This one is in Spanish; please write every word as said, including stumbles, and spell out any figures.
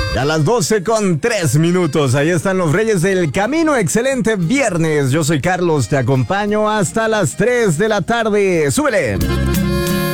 A las doce con tres minutos, ahí están los Reyes del Camino. Excelente viernes, yo soy Carlos, te acompaño hasta las tres de la tarde. ¡Súbele!